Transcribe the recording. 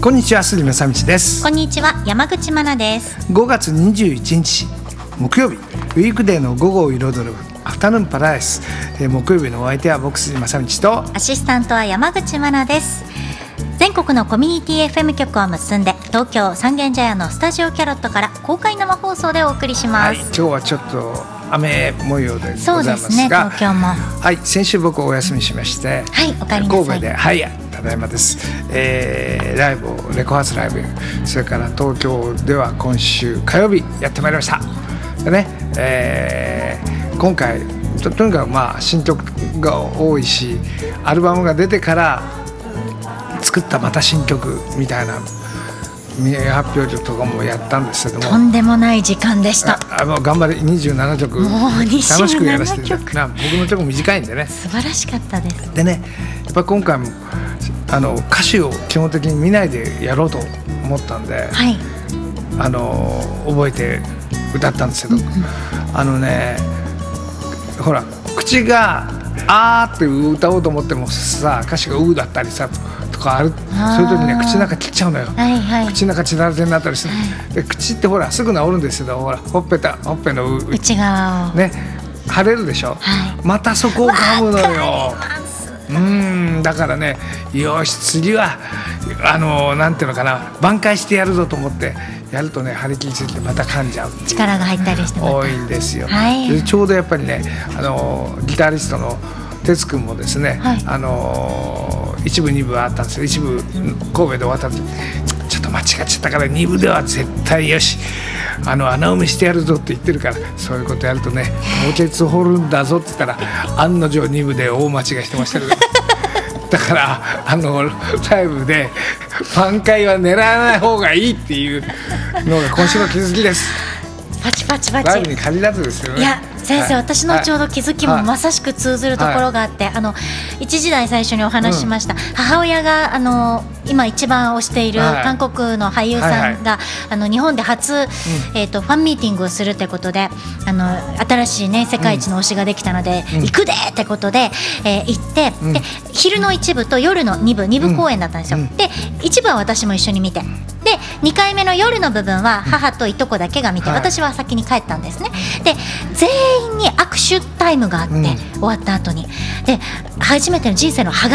こんにちは、杉正道です。 こんにちは、山口真奈です。 5月21日木曜日、ウィークデーの午後を彩るアフタヌーンパラダイス。木曜日のお相手は僕杉正道とアシスタントは山口真奈です。全国のコミュニティ FM 局を結んで、東京三軒茶屋のスタジオキャロットから公開生放送でお送りします。 今日はちょっと雨模様でございますが、 そうですね、東京も先週僕お休みしまして、 お帰りなさい。 神戸でただいまです、ライブをレコ発ライブ、それから東京では今週火曜日やってまいりましたでね、今回とにかく新曲が多いし、アルバムが出てから作ったまた新曲みたいな発表とかもやったんですけども、 とんでもない時間でした。 頑張り27曲もう27 楽しくやらせていただく。僕の曲短いんでね、 素晴らしかったです。 でね、やっぱ今回も歌詞を基本的に見ないでやろうと思ったんで、覚えて歌ったんですけど、ほら口があーって歌おうと思ってもさ、歌詞がうーだったりさとかある、そういう時ね、口の中切っちゃうのよ、口の中血だらけになったりする、で口ってほらすぐ治るんですけど、ほらほっぺの内側をね腫れるでしょ、またそこを噛むのよ。だからね、よし次はなんていうのかな、挽回してやるぞと思ってやるとね、張り切りすぎてまた噛んじゃう、 力が入ったりして多いんですよ。でちょうどやっぱりね、ギタリストの哲くんもですね、一部二部あったんですよ。一部神戸で終わった時、ちょっと間違っちゃったから二部では絶対よし穴埋めしてやるぞって言ってるから、そういうことやるとね、墓穴掘るんだぞって言ったら案の定二部で大間違いしてましたけどだからライブで挽回は狙わない方がいいっていうのが今週の気づきです。 パチパチパチ、 ライブに限らずですよね。 いや先生、私のちょうど気づきもまさしく通ずるところがあって、一時代最初にお話ししました、母親が今一番推している韓国の俳優さんが、日本で初、ファンミーティングをするってことで、新しいね世界一の推しができたので、行くでってことで、行って、で昼の一部と夜の二部公演だったんですよ。で一部は私も一緒に見て、で2回目の夜の部分は母といとこだけが見て、私は先に帰ったんですね。で全員に握手タイムがあって、終わった後にで初めての人生の